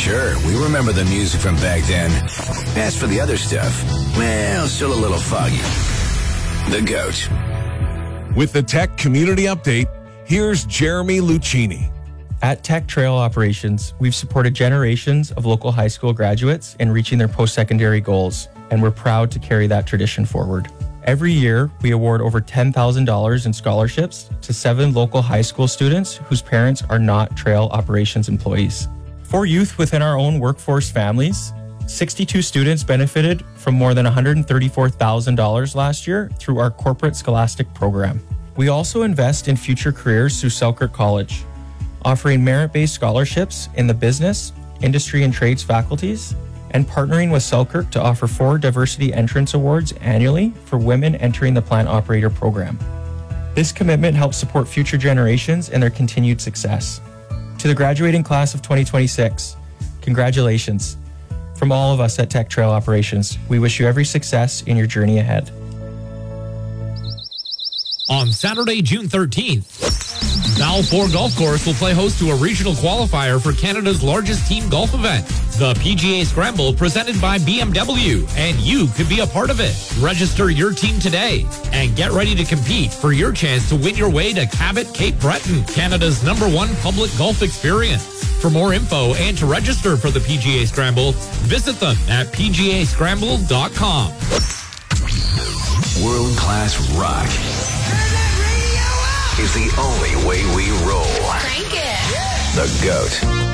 Sure, we remember the music from back then. As for the other stuff, well, still a little foggy. The GOAT. With the Tech Community Update, here's Jeremy Lucchini. At Tech Trail Operations, we've supported generations of local high school graduates in reaching their post-secondary goals, and we're proud to carry that tradition forward. Every year, we award over $10,000 in scholarships to 7 local high school students whose parents are not trail operations employees. For youth within our own workforce families, 62 students benefited from more than $134,000 last year through our corporate scholastic program. We also invest in future careers through Selkirk College, offering merit-based scholarships in the business, industry, and trades faculties, and partnering with Selkirk to offer 4 diversity entrance awards annually for women entering the plant operator program. This commitment helps support future generations and their continued success. To the graduating class of 2026, congratulations. From all of us at Tech Trail Operations, we wish you every success in your journey ahead. On Saturday, June 13th, Balfour Golf Course will play host to a regional qualifier for Canada's largest team golf event, the PGA Scramble, presented by BMW, and you could be a part of it. Register your team today and get ready to compete for your chance to win your way to Cabot Cape Breton, Canada's #1 public golf experience. For more info and to register for the PGA Scramble, visit them at pgascramble.com. World-class rock is the only way we roll. Crank it. The GOAT.